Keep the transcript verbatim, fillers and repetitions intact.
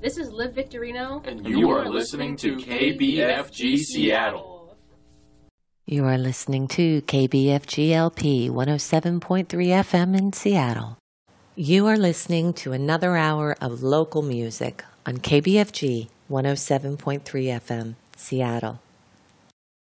This is Liv Victorino, and you are listening to K B F G Seattle. You are listening to K B F G L P one oh seven point three F M in Seattle. You are listening to another hour of local music on K B F G one oh seven point three F M, Seattle.